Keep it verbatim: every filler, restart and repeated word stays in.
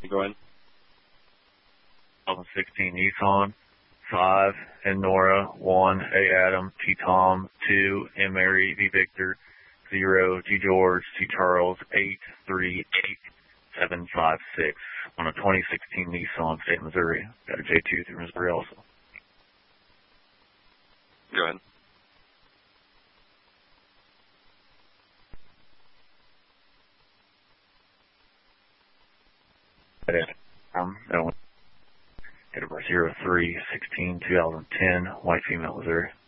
Go ahead. twenty sixteen Nissan, five, and Nora, one, A Adam, T Tom, two, M Mary, V Victor, zero, G George, T Charles, eight, three, eight, seven, five, six, on a twenty sixteen Nissan, state of Missouri. Got a J two through Missouri also. Go ahead. That is, um, that one. Hit over zero three sixteen two thousand ten, white female Missouri.